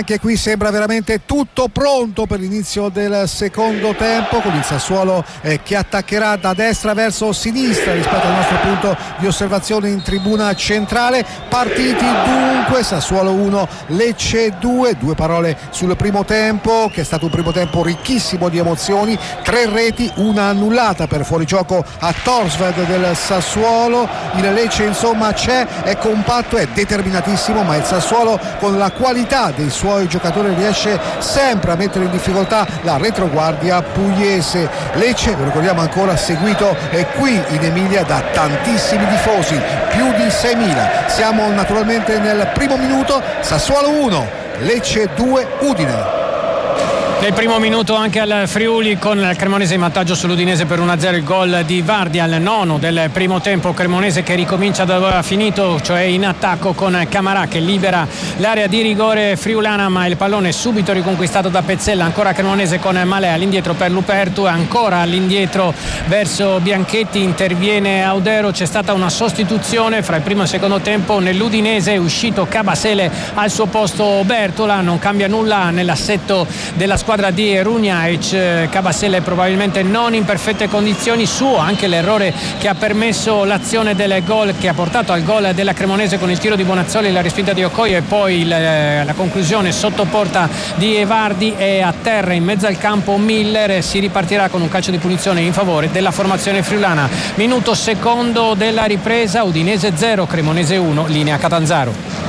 Anche qui sembra veramente tutto pronto per l'inizio del secondo tempo, con il Sassuolo che attaccherà da destra verso sinistra rispetto al nostro punto di osservazione in tribuna centrale. Partiti dunque, Sassuolo 1, Lecce 2. Due parole sul primo tempo, che è stato un primo tempo ricchissimo di emozioni. 3 reti, una annullata per fuorigioco a Torsved del Sassuolo. Il Lecce insomma c'è, è compatto, è determinatissimo, ma il Sassuolo con la qualità dei suoi giocatori riesce sempre a mettere in difficoltà la retroguardia pugliese. Lecce, lo ricordiamo ancora, seguito qui in Emilia da tantissimi tifosi, più di 6.000. Siamo naturalmente nel primo minuto. Sassuolo 1, Lecce 2, Udine. Nel primo minuto anche al Friuli, con il Cremonese in vantaggio sull'Udinese per 1-0, il gol di Vardi al 9 del primo tempo. Cremonese che ricomincia da dove aveva finito, cioè in attacco, con Camarà che libera l'area di rigore friulana, ma il pallone è subito riconquistato da Pezzella. Ancora Cremonese con Malea all'indietro per Lupertu, ancora all'indietro verso Bianchetti, interviene Audero. C'è stata una sostituzione fra il primo e il secondo tempo nell'Udinese, è uscito Cabasele al suo posto Bertola. Non cambia nulla nell'assetto della squadra di Runjaic. Cabasele probabilmente non in perfette condizioni, suo anche l'errore che ha permesso l'azione del gol, che ha portato al gol della Cremonese con il tiro di Bonazzoli, la respinta di Okoye e poi la conclusione sotto porta di Evardi. E a terra in mezzo al campo Miller. Si ripartirà con un calcio di punizione in favore della formazione friulana. Minuto secondo della ripresa, Udinese 0, Cremonese 1, linea Catanzaro.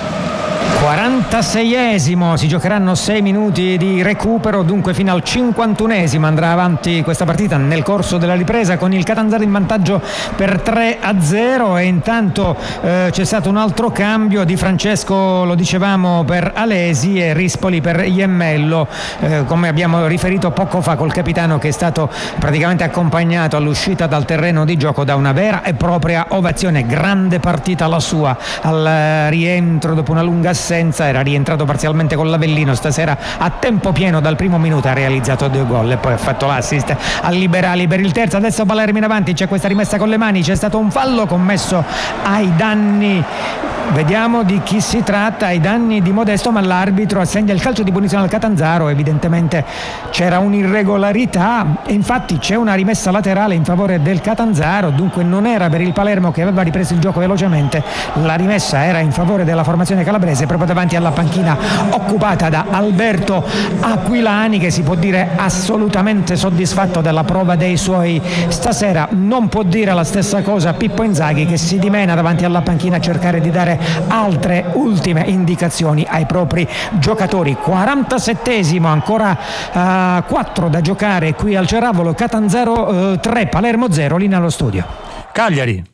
46esimo, si giocheranno 6 minuti di recupero, dunque fino al 51esimo andrà avanti questa partita nel corso della ripresa, con il Catanzaro in vantaggio per 3-0. E intanto c'è stato un altro cambio di Francesco, lo dicevamo, per Alesi e Rispoli per Iemmello, come abbiamo riferito poco fa col capitano, che è stato praticamente accompagnato all'uscita dal terreno di gioco da una vera e propria ovazione. Grande partita la sua al rientro dopo una lunga assenza, era rientrato parzialmente con l'Avellino, stasera a tempo pieno dal primo minuto ha realizzato 2 gol e poi ha fatto l'assist al Liberali per il terzo. Adesso Palermo in avanti, c'è questa rimessa con le mani, c'è stato un fallo commesso ai danni, vediamo di chi si tratta, ai danni di Modesto, ma l'arbitro assegna il calcio di punizione al Catanzaro. Evidentemente c'era un'irregolarità e infatti c'è una rimessa laterale in favore del Catanzaro, dunque non era per il Palermo, che aveva ripreso il gioco velocemente, la rimessa era in favore della formazione calabrese, proprio davanti alla panchina occupata da Alberto Aquilani, che si può dire assolutamente soddisfatto della prova dei suoi stasera. Non può dire la stessa cosa Pippo Inzaghi, che si dimena davanti alla panchina a cercare di dare altre ultime indicazioni ai propri giocatori. 47esimo, ancora 4 da giocare qui al Ceravolo. Catanzaro 3, Palermo 0, linea allo studio. Cagliari.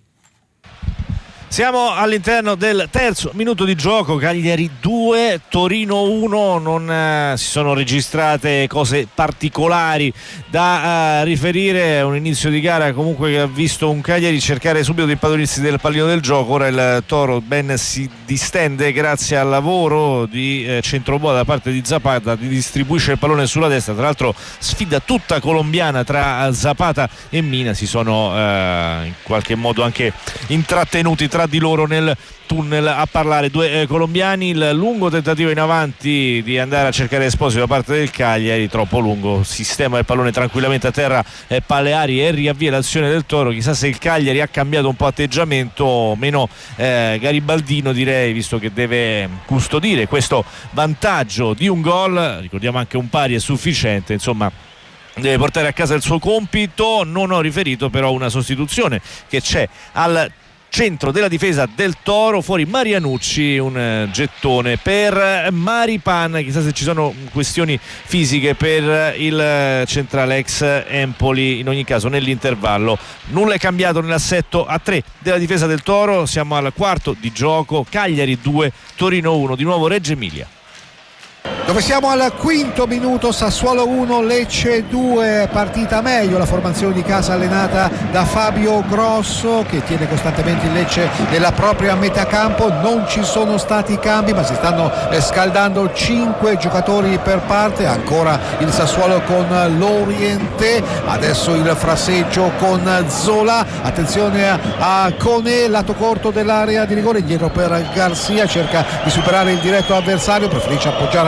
Siamo all'interno del terzo minuto di gioco, Cagliari 2, Torino 1, non si sono registrate cose particolari da riferire, un inizio di gara comunque che ha visto un Cagliari cercare subito di impadronirsi del pallino del gioco. Ora il Toro ben si distende grazie al lavoro di centroboa da parte di Zapata, distribuisce il pallone sulla destra, tra l'altro sfida tutta colombiana tra Zapata e Mina, si sono in qualche modo anche intrattenuti tra di loro nel tunnel a parlare, 2 colombiani. Il lungo tentativo in avanti di andare a cercare Esposito da parte del Cagliari, troppo lungo, sistema il pallone tranquillamente a terra Paleari e riavvia l'azione del Toro. Chissà se il Cagliari ha cambiato un po' atteggiamento, meno garibaldino direi, visto che deve custodire questo vantaggio di un gol. Ricordiamo anche un pari è sufficiente, insomma deve portare a casa il suo compito. Non ho riferito però una sostituzione che c'è al centro della difesa del Toro, fuori Marianucci, un gettone per Maripan. Chissà se ci sono questioni fisiche per il centrale ex Empoli. In ogni caso nell'intervallo nulla è cambiato nell'assetto a 3 della difesa del Toro. Siamo al quarto di gioco, Cagliari 2, Torino 1, di nuovo Reggio Emilia. dove siamo al quinto minuto. Sassuolo 1, Lecce 2, partita meglio la formazione di casa allenata da Fabio Grosso, che tiene costantemente il Lecce nella propria metà campo. Non ci sono stati cambi, ma si stanno scaldando 5 giocatori per parte. Ancora il Sassuolo con l'Oriente, adesso il frasseggio con Zola, attenzione a Cone, lato corto dell'area di rigore, indietro per Garcia, cerca di superare il diretto avversario, preferisce appoggiare